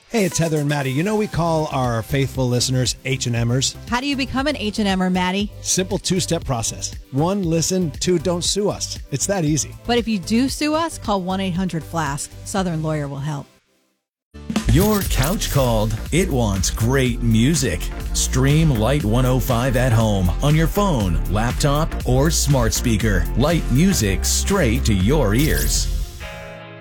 Hey, it's Heather and Maddie. You know we call our faithful listeners H&Mers? How do you become an H&Mer, Maddie? Simple two-step process. 1, listen. 2, don't sue us. It's that easy. But if you do sue us, call 1-800-FLASK. Southern Lawyer will help. Your couch called. It wants great music. Stream Light 105 at home on your phone, laptop, or smart speaker. Light music straight to your ears.